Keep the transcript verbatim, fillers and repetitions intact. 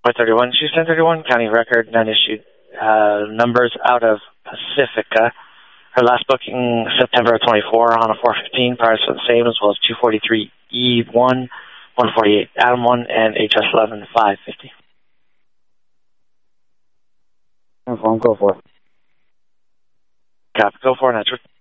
Flight thirty-one, Houston thirty-one, county record, none issued. Uh, numbers out of Pacifica. Her last booking, September twenty-fourth, on a four fifteen, price for the same, as well as two forty-three E one, one forty-eight Adam one, and H S eleven five fifty. Inform, go for it. Copy, go for it, that's